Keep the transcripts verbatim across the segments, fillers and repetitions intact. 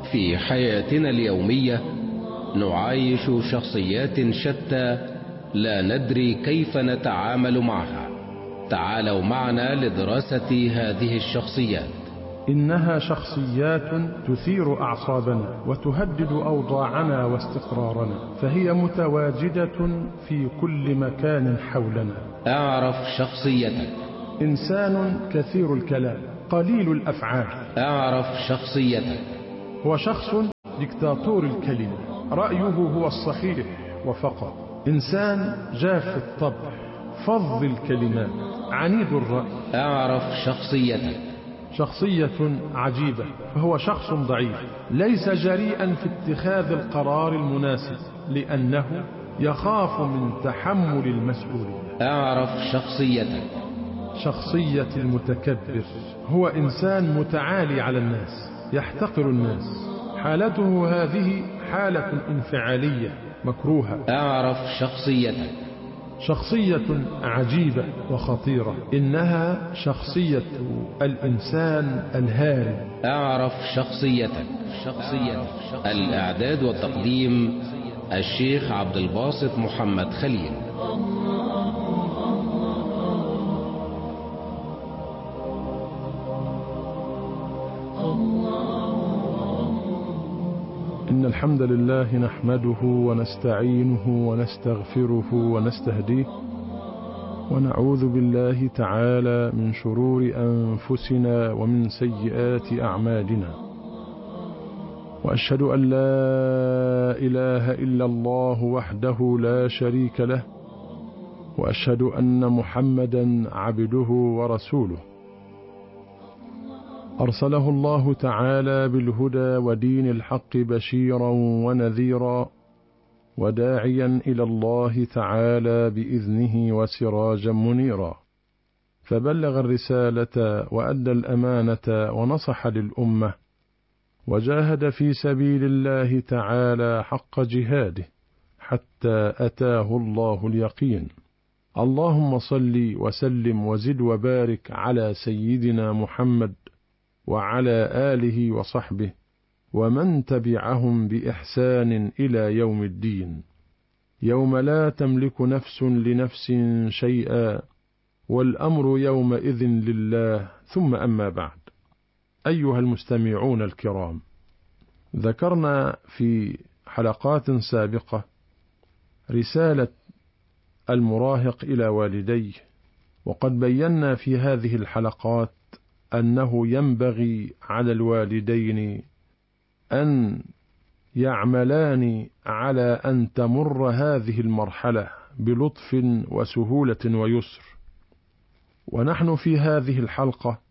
في حياتنا اليومية نعايش شخصيات شتى لا ندري كيف نتعامل معها. تعالوا معنا لدراسة هذه الشخصيات. إنها شخصيات تثير أعصابنا وتهدد أوضاعنا واستقرارنا، فهي متواجدة في كل مكان حولنا. أعرف شخصيتك. إنسان كثير الكلام قليل الأفعال. أعرف شخصيتك. هو شخص ديكتاتور الكلمة، رأيه هو الصحيح وفقط. إنسان جاف الطبع، فظ الكلمات، عنيد الرأي. أعرف شخصيتك. شخصية عجيبة، فهو شخص ضعيف، ليس جريئا في اتخاذ القرار المناسب لأنه يخاف من تحمل المسؤولية. أعرف شخصيتك. شخصية المتكبر، هو إنسان متعالي على الناس، يحتقر الناس. حالته هذه حالة انفعالية مكروهة. أعرف شخصيتك. شخصية عجيبة وخطيرة، إنها شخصية الإنسان الهارب. أعرف شخصيتك. شخصيتك. الإعداد والتقديم الشيخ عبد الباسط محمد خليل. إن الحمد لله نحمده ونستعينه ونستغفره ونستهديه، ونعوذ بالله تعالى من شرور أنفسنا ومن سيئات أعمالنا، وأشهد أن لا إله إلا الله وحده لا شريك له، وأشهد أن محمدا عبده ورسوله، أرسله الله تعالى بالهدى ودين الحق بشيرا ونذيرا، وداعيا إلى الله تعالى بإذنه وسراجا منيرا، فبلغ الرسالة وأدى الأمانة ونصح للأمة، وجاهد في سبيل الله تعالى حق جهاده حتى أتاه الله اليقين. اللهم صل وسلم وزد وبارك على سيدنا محمد وعلى آله وصحبه ومن تبعهم بإحسان إلى يوم الدين، يوم لا تملك نفس لنفس شيئا والأمر يومئذ لله. ثم أما بعد، أيها المستمعون الكرام، ذكرنا في حلقات سابقة رسالة المراهق إلى والديه، وقد بينا في هذه الحلقات أنه ينبغي على الوالدين أن يعملان على أن تمر هذه المرحلة بلطف وسهولة ويسر. ونحن في هذه الحلقة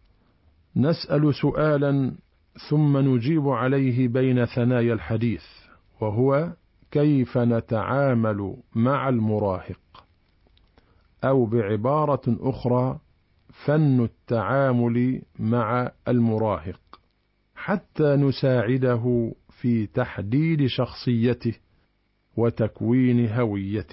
نسأل سؤالا ثم نجيب عليه بين ثنايا الحديث، وهو كيف نتعامل مع المراهق، أو بعبارة أخرى فن التعامل مع المراهق، حتى نساعده في تحديد شخصيته وتكوين هويته.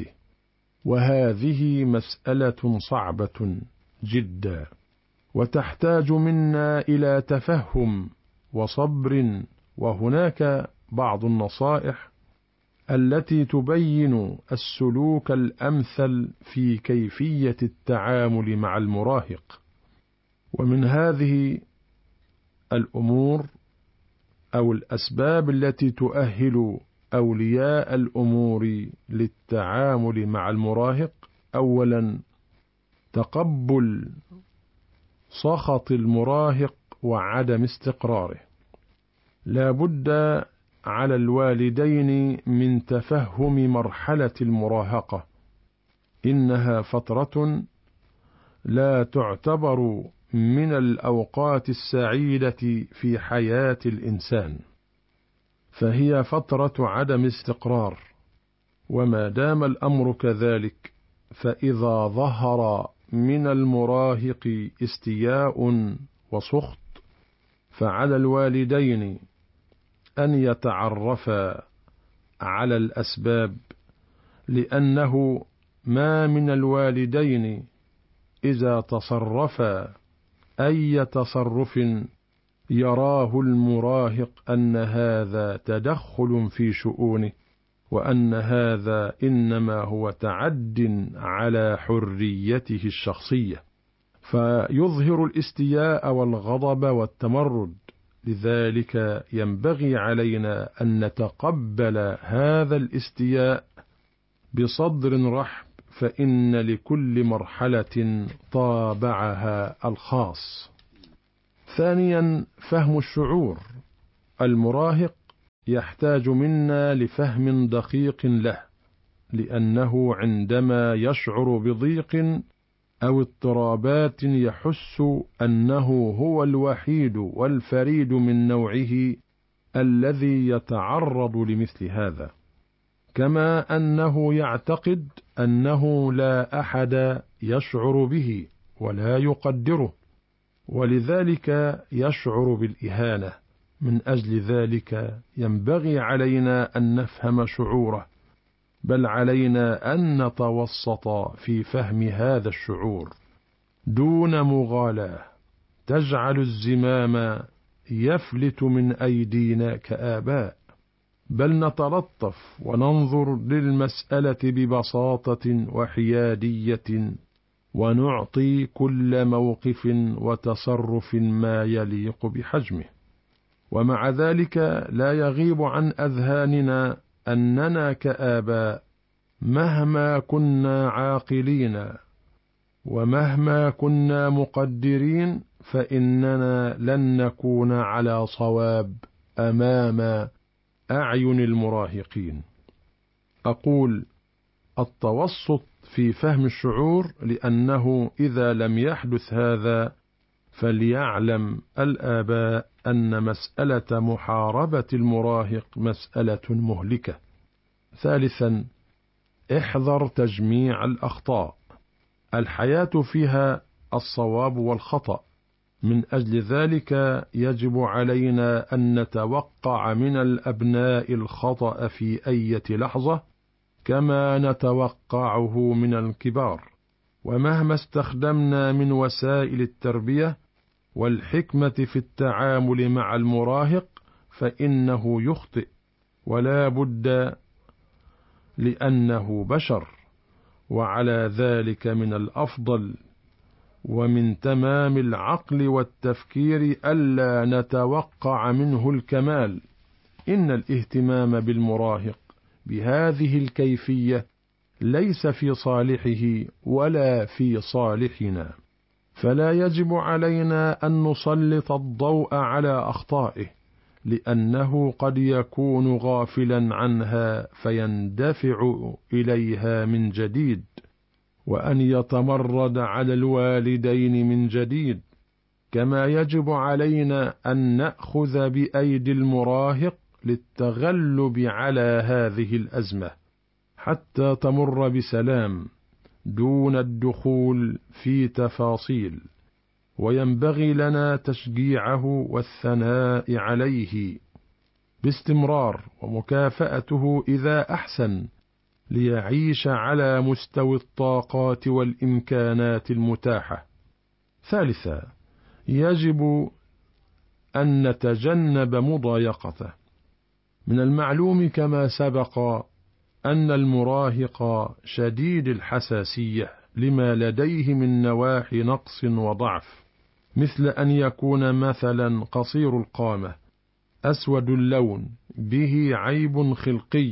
وهذه مسألة صعبة جدا، وتحتاج منا إلى تفهم وصبر، وهناك بعض النصائح التي تبين السلوك الأمثل في كيفية التعامل مع المراهق. ومن هذه الأمور أو الأسباب التي تؤهل أولياء الأمور للتعامل مع المراهق: أولا، تقبل سخط المراهق وعدم استقراره. لا بد على الوالدين من تفهم مرحلة المراهقة، إنها فترة لا تعتبر من الأوقات السعيدة في حياة الإنسان، فهي فترة عدم استقرار. وما دام الأمر كذلك، فإذا ظهر من المراهق استياء وسخط، فعلى الوالدين أن يتعرفا على الأسباب، لأنه ما من الوالدين إذا تصرفا أي تصرف يراه المراهق أن هذا تدخل في شؤونه، وأن هذا إنما هو تعد على حريته الشخصية، فيظهر الاستياء والغضب والتمرد. لذلك ينبغي علينا أن نتقبل هذا الاستياء بصدر رحب، فإن لكل مرحلة طابعها الخاص. ثانيا، فهم الشعور. المراهق يحتاج منا لفهم دقيق له، لأنه عندما يشعر بضيق أو اضطرابات يحس أنه هو الوحيد والفريد من نوعه الذي يتعرض لمثل هذا، كما أنه يعتقد أنه لا أحد يشعر به ولا يقدره، ولذلك يشعر بالإهانة. من أجل ذلك ينبغي علينا أن نفهم شعوره، بل علينا أن نتوسط في فهم هذا الشعور دون مغالاة تجعل الزمام يفلت من أيدينا كآباء، بل نتلطف وننظر للمسألة ببساطة وحيادية، ونعطي كل موقف وتصرف ما يليق بحجمه. ومع ذلك لا يغيب عن أذهاننا أننا كآباء مهما كنا عاقلين ومهما كنا مقدرين فإننا لن نكون على صواب أمام أعين المراهقين. أقول التوسط في فهم الشعور، لأنه إذا لم يحدث هذا فليعلم الآباء أن مسألة محاربة المراهق مسألة مهلكة. ثالثا، احذر تجميع الأخطاء. الحياة فيها الصواب والخطأ، من أجل ذلك يجب علينا أن نتوقع من الأبناء الخطأ في أي لحظة كما نتوقعه من الكبار، ومهما استخدمنا من وسائل التربية والحكمة في التعامل مع المراهق فإنه يخطئ ولا بد، لأنه بشر. وعلى ذلك من الأفضل ومن تمام العقل والتفكير ألا نتوقع منه الكمال. إن الاهتمام بالمراهق بهذه الكيفية ليس في صالحه ولا في صالحنا، فلا يجب علينا أن نسلط الضوء على أخطائه، لأنه قد يكون غافلا عنها فيندفع إليها من جديد، وأن يتمرد على الوالدين من جديد. كما يجب علينا أن نأخذ بأيدي المراهق للتغلب على هذه الأزمة حتى تمر بسلام دون الدخول في تفاصيل، وينبغي لنا تشجيعه والثناء عليه باستمرار ومكافأته إذا أحسن، ليعيش على مستوى الطاقات والإمكانات المتاحة. ثالثا، يجب أن نتجنب مضايقته. من المعلوم كما سبق أن المراهق شديد الحساسية لما لديه من نواحي نقص وضعف، مثل أن يكون مثلا قصير القامة، أسود اللون، به عيب خلقي،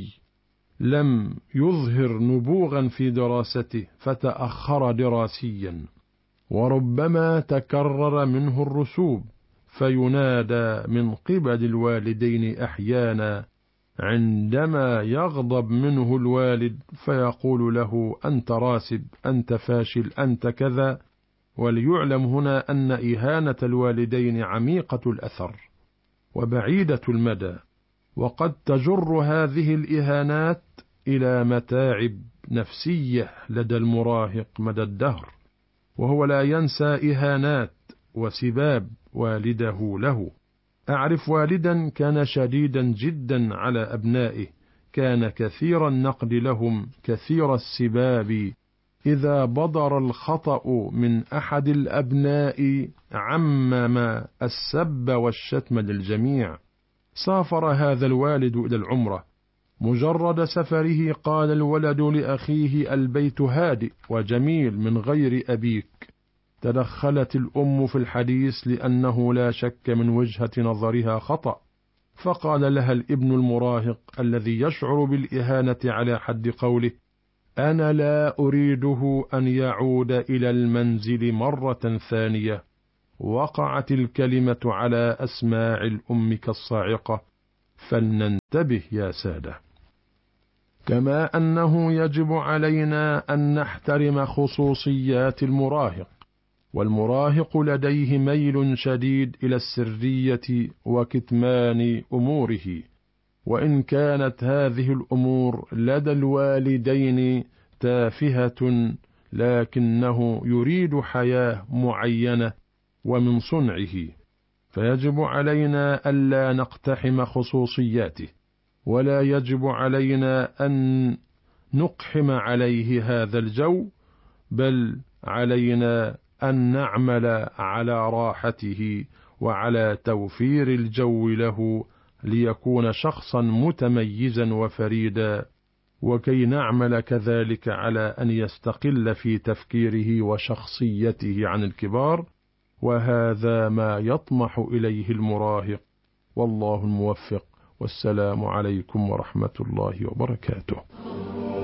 لم يظهر نبوغا في دراسته فتأخر دراسيا، وربما تكرر منه الرسوب، فينادى من قبل الوالدين أحيانا عندما يغضب منه الوالد فيقول له أنت راسب، أنت فاشل، أنت كذا. وليعلم هنا أن إهانة الوالدين عميقة الأثر وبعيدة المدى، وقد تجر هذه الإهانات إلى متاعب نفسية لدى المراهق مدى الدهر، وهو لا ينسى إهانات وسباب والده له. أعرف والدا كان شديدا جدا على أبنائه، كان كثير النقد لهم، كثير السباب إذا بدر الخطأ من أحد الأبناء عمم السب والشتم للجميع. سافر هذا الوالد إلى العمرة، مجرد سفره قال الولد لأخيه: البيت هادئ وجميل من غير أبيك. تدخلت الأم في الحديث لأنه لا شك من وجهة نظرها خطأ، فقال لها الابن المراهق الذي يشعر بالإهانة على حد قوله: أنا لا أريده أن يعود إلى المنزل مرة ثانية. وقعت الكلمة على أسماع الأم كالصاعقة، فلننتبه يا سادة. كما أنه يجب علينا أن نحترم خصوصيات المراهق، والمراهق لديه ميل شديد إلى السرية وكتمان أموره، وإن كانت هذه الأمور لدى الوالدين تافهة لكنه يريد حياة معينة ومن صنعه، فيجب علينا ألا نقتحم خصوصياته، ولا يجب علينا أن نقحم عليه هذا الجو، بل علينا أن نعمل على راحته وعلى توفير الجو له ليكون شخصا متميزا وفريدا، وكي نعمل كذلك على أن يستقل في تفكيره وشخصيته عن الكبار، وهذا ما يطمح إليه المراهق. والله الموفق، والسلام عليكم ورحمة الله وبركاته.